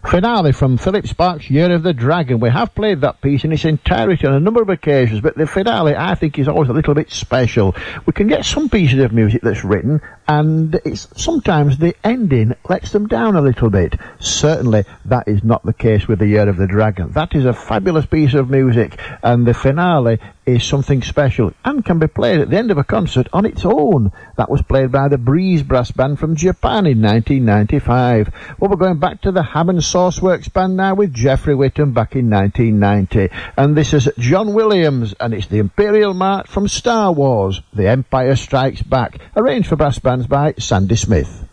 Finale from Philip Sparks' Year of the Dragon. We have played that piece in its entirety on a number of occasions, but the finale, I think, is always a little bit special. We can get some pieces of music that's written, and it's sometimes the ending lets them down a little bit. Certainly, that is not the case with the Year of the Dragon. That is a fabulous piece of music, and the finale is something special and can be played at the end of a concert on its own. That was played by the Breeze Brass Band from Japan in 1995. Well, we're going back to the Hammond Sauceworks Band now with Jeffrey Whittam back in 1990. And this is John Williams, and it's the Imperial March from Star Wars, The Empire Strikes Back, arranged for brass bands by Sandy Smith.